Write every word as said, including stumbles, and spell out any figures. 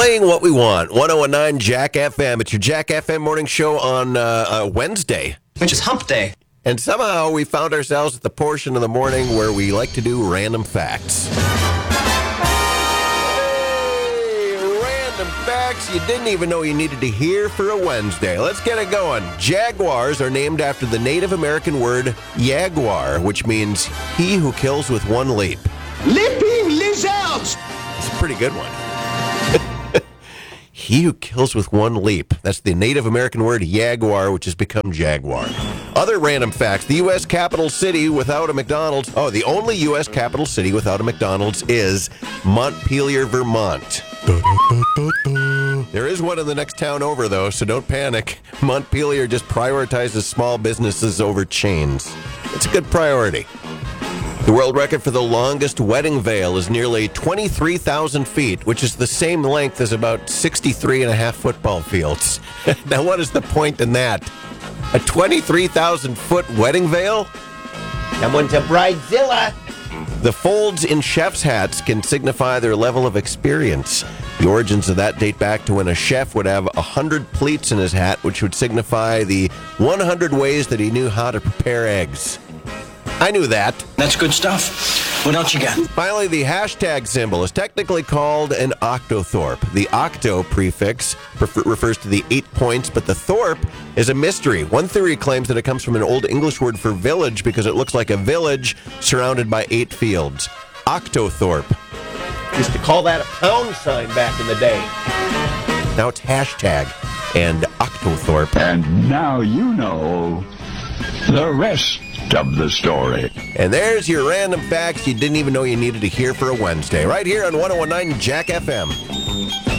Playing what we want. one oh nine Jack F M. It's your Jack F M morning show on uh, uh, Wednesday. Which is hump day. And somehow we found ourselves at the portion of the morning where we like to do random facts. Hey, random facts you didn't even know you needed to hear for a Wednesday. Let's get it going. Jaguars are named after the Native American word jaguar, which means he who kills with one leap. Leaping lizards! It's a pretty good one. He who kills with one leap. That's the Native American word jaguar, which has become jaguar. Other random facts. The U S capital city without a McDonald's. Oh, the only U S capital city without a McDonald's is Montpelier, Vermont. Da, da, da, da. There is one in the next town over, though, so don't panic. Montpelier just prioritizes small businesses over chains. It's a good priority. The world record for the longest wedding veil is nearly twenty-three thousand feet, which is the same length as about sixty-three and a half football fields. Now, what is the point in that? A twenty-three thousand foot wedding veil? Someone's a bridezilla. The folds in chef's hats can signify their level of experience. The origins of that date back to when a chef would have one hundred pleats in his hat, which would signify the one hundred ways that he knew how to prepare eggs. I knew that. That's good stuff. What else you got? Finally, the hashtag symbol is technically called an octothorpe. The octo prefix refer- refers to the eight points, but the thorpe is a mystery. One theory claims that it comes from an Old English word for village because it looks like a village surrounded by eight fields. Octothorpe. Used to call that a pound sign back in the day. Now it's hashtag and octothorpe. And now you know the rest of the story. And there's your random facts you didn't even know you needed to hear for a Wednesday, right here on one oh nine Jack F M.